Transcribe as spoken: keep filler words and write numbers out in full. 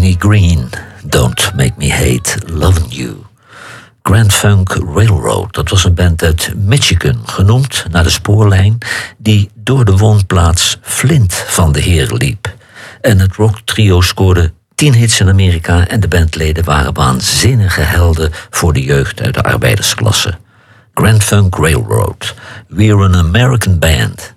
Kenny Green, Don't Make Me Hate Loving You. Grand Funk Railroad, dat was een band uit Michigan, genoemd naar de spoorlijn die door de woonplaats Flint van de Heer liep. En het rocktrio scoorde tien hits in Amerika en de bandleden waren waanzinnige helden voor de jeugd uit de arbeidersklasse. Grand Funk Railroad, We're an American Band.